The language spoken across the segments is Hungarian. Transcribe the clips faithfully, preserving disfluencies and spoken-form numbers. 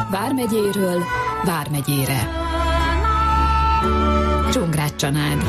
Vármegyéről Vármegyére. Csongrád Csanád.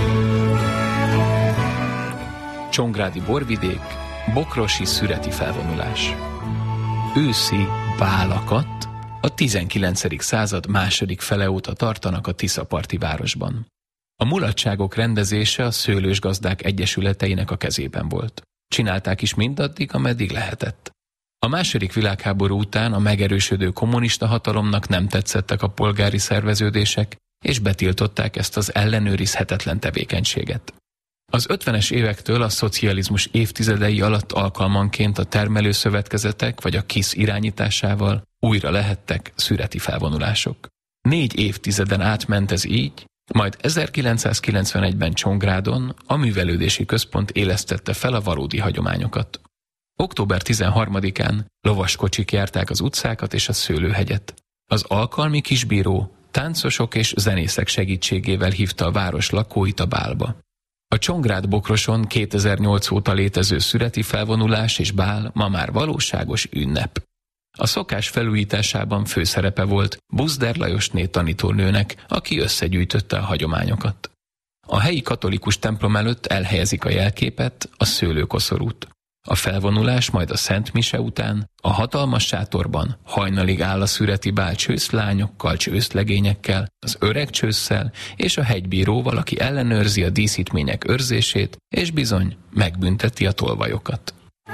Csongrádi borvidék, bokrosi szüreti felvonulás. Őszi bálakat a tizenkilencedik század második fele óta tartanak a Tiszaparti városban. A mulatságok rendezése a Szőlősgazdák Egyesületeinek a kezében volt. Csinálták is mindaddig, ameddig lehetett. A második világháború után a megerősödő kommunista hatalomnak nem tetszettek a polgári szerveződések, és betiltották ezt az ellenőrizhetetlen tevékenységet. Az ötvenes évektől a szocializmus évtizedei alatt alkalmanként a termelőszövetkezetek vagy a KISZ irányításával újra lehettek szüreti felvonulások. Négy évtizeden átment ez így, majd ezerkilencszázkilencvenegyben Csongrádon a művelődési központ élesztette fel a valódi hagyományokat. október tizenharmadikán lovaskocsik járták az utcákat és a Szőlőhegyet. Az alkalmi kisbíró táncosok és zenészek segítségével hívta a város lakóit a bálba. A Csongrád-Bokroson kétezer-nyolc óta létező szüreti felvonulás és bál ma már valóságos ünnep. A szokás felújításában főszerepe volt Buzder Lajosné tanítónőnek, aki összegyűjtötte a hagyományokat. A helyi katolikus templom előtt elhelyezik a jelképet, a szőlőkoszorút. A felvonulás majd a Szent Mise után a hatalmas sátorban hajnalig áll a szüreti bál csőszlányokkal, csőszlegényekkel, az öreg csősszel és a hegybíróval, aki ellenőrzi a díszítmények őrzését, és bizony megbünteti a tolvajokat.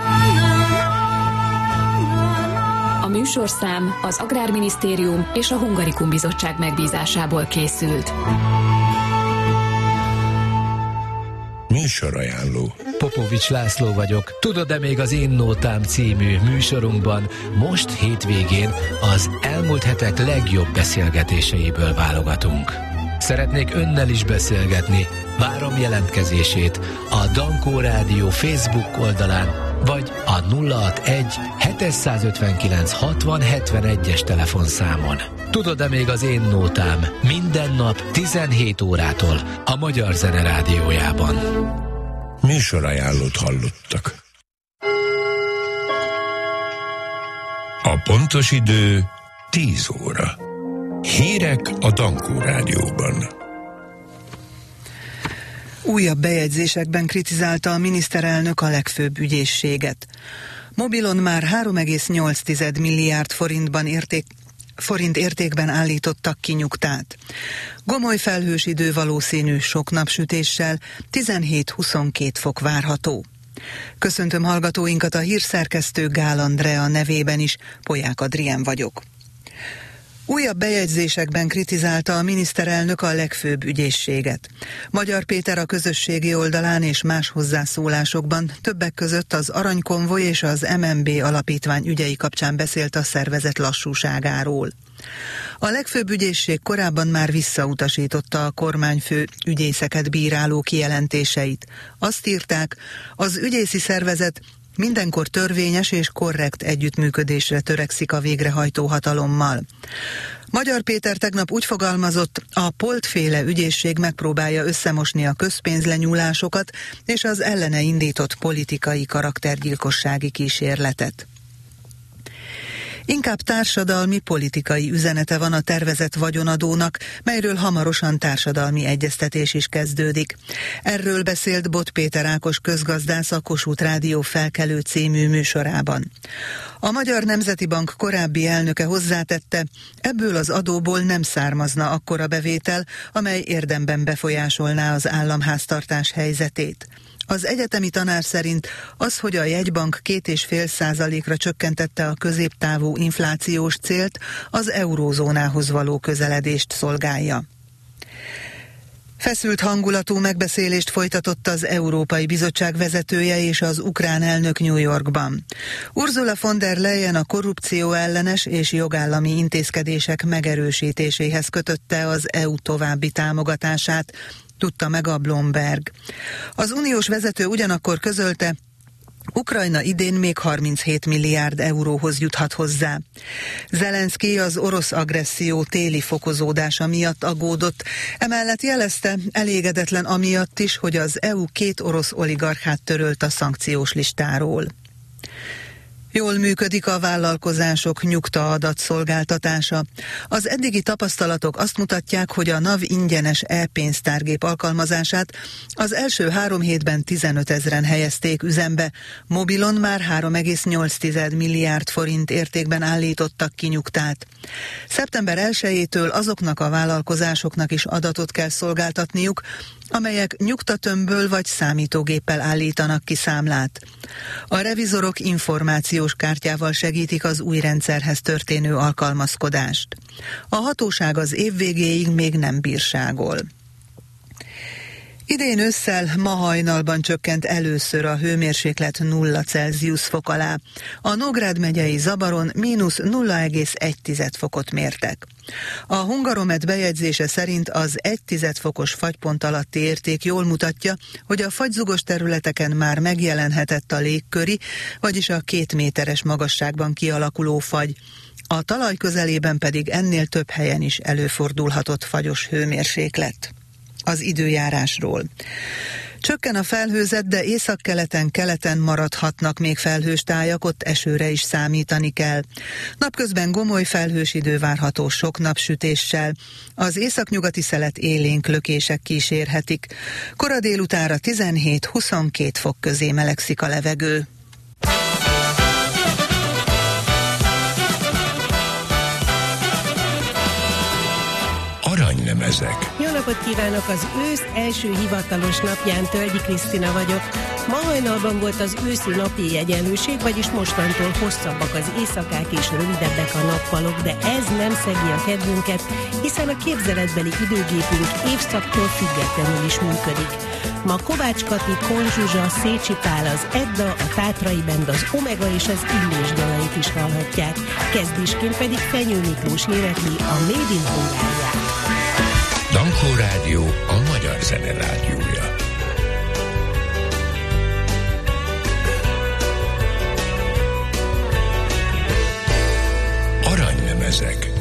A műsorszám az Agrárminisztérium és a Hungarikum Bizottság megbízásából készült. Műsorajánló. Popovics László vagyok. Tudod-e még az Én Nótám című műsorunkban most hétvégén az elmúlt hetek legjobb beszélgetéseiből válogatunk. Szeretnék önnel is beszélgetni. Várom jelentkezését a Dankó Rádió Facebook oldalán, vagy a nulla hatvanegy hétszázötvenkilenc hatvan hetvenegyes telefonszámon. Tudod-e még az Én Nótám minden nap tizenhét órától a Magyar Zene Rádiójában. Műsorajánlót hallottak. A pontos idő tíz óra. Hírek a Dankó Rádióban. Újabb bejegyzésekben kritizálta a miniszterelnök a legfőbb ügyészséget. Mobilon már három egész nyolc milliárd forintban érték, forint értékben állítottak ki nyugtát. Gomoly felhős idő valószínű, sok napsütéssel, tizenhét-huszonkettő fok várható. Köszöntöm hallgatóinkat, a hírszerkesztő Gál Andrea nevében is, Polyák Adrián vagyok. Újabb bejegyzésekben kritizálta a miniszterelnök a legfőbb ügyészséget. Magyar Péter a közösségi oldalán és más hozzászólásokban többek között az Aranykonvoj és az em en bé alapítvány ügyei kapcsán beszélt a szervezet lassúságáról. A legfőbb ügyészség korábban már visszautasította a kormányfő ügyészeket bíráló kijelentéseit. Azt írták, az ügyészi szervezet mindenkor törvényes és korrekt együttműködésre törekszik a végrehajtó hatalommal. Magyar Péter tegnap úgy fogalmazott, a Polt-féle ügyészség megpróbálja összemosni a közpénzlenyúlásokat és az ellene indított politikai karaktergyilkossági kísérletet. Inkább társadalmi, politikai üzenete van a tervezett vagyonadónak, melyről hamarosan társadalmi egyeztetés is kezdődik. Erről beszélt Bot Péter Ákos közgazdász a Kossuth Rádió Felkelő című műsorában. A Magyar Nemzeti Bank korábbi elnöke hozzátette, ebből az adóból nem származna akkora bevétel, amely érdemben befolyásolná az államháztartás helyzetét. Az egyetemi tanár szerint az, hogy a jegybank két és fél százalékra csökkentette a középtávú inflációs célt, az eurózónához való közeledést szolgálja. Feszült hangulatú megbeszélést folytatott az Európai Bizottság vezetője és az ukrán elnök New Yorkban. Ursula von der Leyen a korrupció ellenes és jogállami intézkedések megerősítéséhez kötötte az é u további támogatását, tudta meg a Bloomberg. Az uniós vezető ugyanakkor közölte, Ukrajna idén még harminchét milliárd euróhoz juthat hozzá. Zelenszky az orosz agresszió téli fokozódása miatt aggódott, emellett jelezte, elégedetlen amiatt is, hogy az é u két orosz oligarchát törölt a szankciós listáról. Jól működik a vállalkozások nyugta adatszolgáltatása. Az eddigi tapasztalatok azt mutatják, hogy a NAV ingyenes e-pénztárgép alkalmazását az első három hétben tizenötezren helyezték üzembe. Mobilon már három egész nyolc milliárd forint értékben állítottak ki nyugtát. szeptember elsejétől azoknak a vállalkozásoknak is adatot kell szolgáltatniuk, amelyek nyugtatömbből vagy számítógéppel állítanak ki számlát. A revizorok információs kártyával segítik az új rendszerhez történő alkalmazkodást. A hatóság az év végéig még nem bírságol. Idén ősszel ma hajnalban csökkent először a hőmérséklet nulla Celsius fok alá. A Nógrád megyei Zabaron mínusz nulla egész egy fokot mértek. A Hungaromet bejegyzése szerint az egy tized fokos fagypont alatti érték jól mutatja, hogy a fagyzugos területeken már megjelenhetett a légköri, vagyis a két méteres magasságban kialakuló fagy. A talaj közelében pedig ennél több helyen is előfordulhatott fagyos hőmérséklet. Az időjárásról. Csökken a felhőzet, de északkeleten, keleten maradhatnak még felhős tájak, ott esőre is számítani kell. Napközben gomoly felhős idő várható sok napsütéssel. Az északnyugati szelet élénk lökések kísérhetik. Kora délutára tizenhét-huszonkét fok közé melegszik a levegő. Aranylemezek. Jó napot kívánok! Az ősz első hivatalos napján Tölgyi Krisztina vagyok. Ma hajnalban volt az őszi napi egyenlőség, vagyis mostantól hosszabbak az éjszakák és rövidebbek a nappalok, de ez nem szegi a kedvünket, hiszen a képzeletbeli időgépünk évszaktól függetlenül is működik. Ma Kovács Kati, Kon Zsuzsa, Szécsi Pál, az Edda, a Tátrai Band, az Omega és az Illés dalait is hallhatják. Kezdésként pedig Fenyő Miklós énekli a Made in Hungáriát. Dankó Rádió, a magyar zene rádiója. Aranylemezek.